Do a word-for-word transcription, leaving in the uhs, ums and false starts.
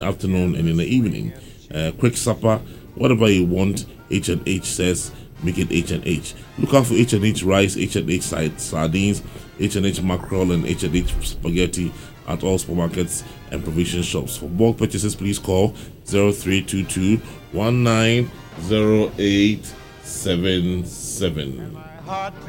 afternoon and in the evening. Uh, quick supper, whatever you want. H and H says make it H and H. Look out for H and H rice, H and H sardines, H and H mackerel, and H and H spaghetti at all supermarkets and provision shops. For bulk purchases, please call zero three two two, one nine zero eight seven seven.